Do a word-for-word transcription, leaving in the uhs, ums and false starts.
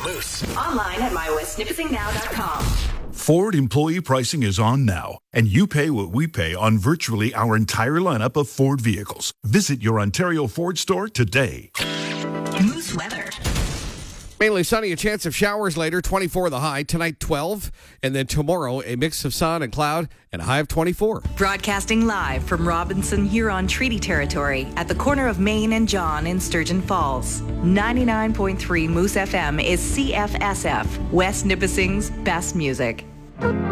Moose. Online at my west nipissing now dot com. Ford employee pricing is on now, and you pay what we pay on virtually our entire lineup of Ford vehicles. Visit your Ontario Ford store today. Moose weather. Mainly sunny, a chance of showers later, twenty-four the high. Tonight, twelve. And then tomorrow, a mix of sun and cloud and a high of twenty-four. Broadcasting live from Robinson Huron Treaty Territory at the corner of Main and John in Sturgeon Falls. ninety-nine point three Moose F M is C F S F, West Nipissing's best music.